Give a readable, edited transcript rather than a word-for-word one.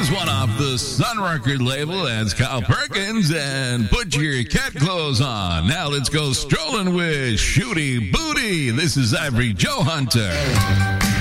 is one off the Sun Record label. That's Kyle Perkins, and put your cat clothes on. Now let's go strolling with Shooty Booty. This is Ivory Joe Hunter.